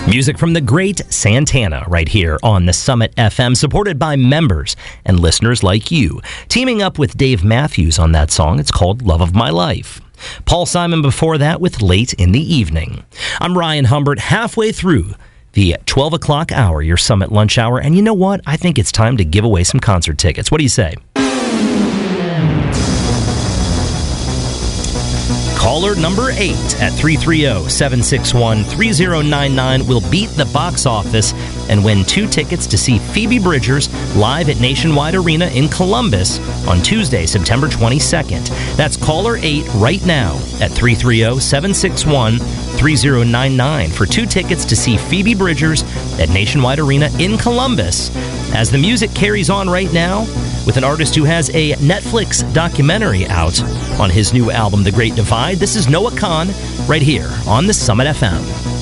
Music from the great Santana right here on the Summit FM, supported by members and listeners like you. Teaming up with Dave Matthews on that song, it's called Love of My Life. Paul Simon before that with Late in the Evening. I'm Ryan Humbert, halfway through the 12 o'clock hour, your Summit lunch hour, and you know what? I think it's time to give away some concert tickets. What do you say? Caller number 8 at 330-761-3099 will beat the box office and win 2 tickets to see Phoebe Bridgers live at Nationwide Arena in Columbus on Tuesday, September 22nd. That's caller 8 right now at 330-761-3099 for 2 tickets to see Phoebe Bridgers at Nationwide Arena in Columbus. As the music carries on right now with an artist who has a Netflix documentary out on his new album, The Great Divide. This is Noah Kahan right here on the Summit FM.